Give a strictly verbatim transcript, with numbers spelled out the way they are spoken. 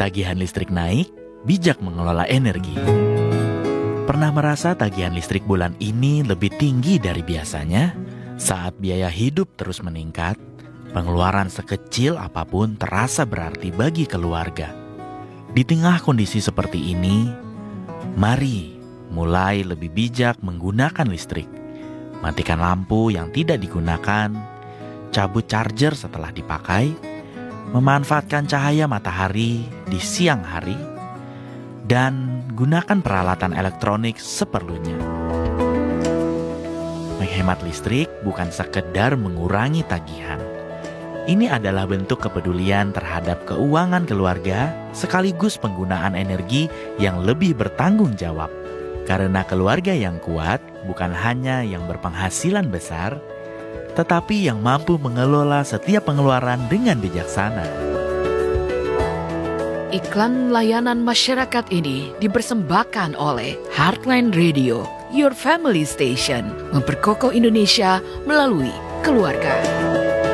tagihan listrik naik, bijak mengelola energi. Pernah merasa tagihan listrik bulan ini lebih tinggi dari biasanya? Saat biaya hidup terus meningkat, pengeluaran sekecil apapun terasa berarti bagi keluarga. Di tengah kondisi seperti ini, mari mulai lebih bijak menggunakan listrik. Matikan lampu yang tidak digunakan, cabut charger setelah dipakai, memanfaatkan cahaya matahari di siang hari, dan gunakan peralatan elektronik seperlunya. Menghemat listrik bukan sekedar mengurangi tagihan. Ini adalah bentuk kepedulian terhadap keuangan keluarga sekaligus penggunaan energi yang lebih bertanggung jawab. Karena keluarga yang kuat bukan hanya yang berpenghasilan besar, tetapi yang mampu mengelola setiap pengeluaran dengan bijaksana. Iklan layanan masyarakat ini dipersembahkan oleh Heartline Radio, Your Family Station, memperkokoh Indonesia melalui keluarga.